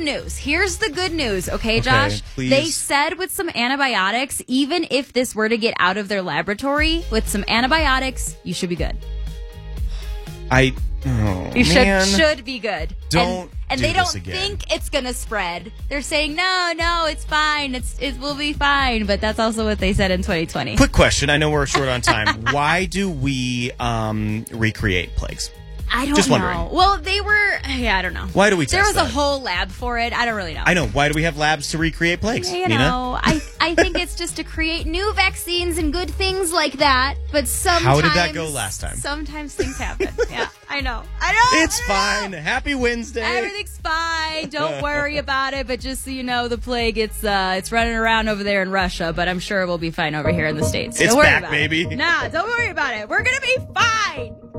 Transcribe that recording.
news. Here's the good news, okay, Josh? Please. They said with some antibiotics, even if this were to get out of their laboratory, with some antibiotics, you should be good. You should be good. And they don't think it's going to spread. They're saying, no, it's fine. It will be fine. But that's also what they said in 2020. Quick question. I know we're short on time. Why do we recreate plagues? I don't Just know. wondering. Well, I don't know. Why do we test There was that? a whole lab for it. I don't really know. I know. Why do we have labs to recreate plagues? You know, I think it's just to create new vaccines and good things like that. But sometimes... How did that go last time? Sometimes things happen. Yeah, I know. It's fine. Happy Wednesday. Everything's fine. Don't worry about it. But just so you know, the plague, it's running around over there in Russia. But I'm sure it will be fine over here in the States. It's don't worry back, about baby. It. Nah, don't worry about it. We're going to be fine.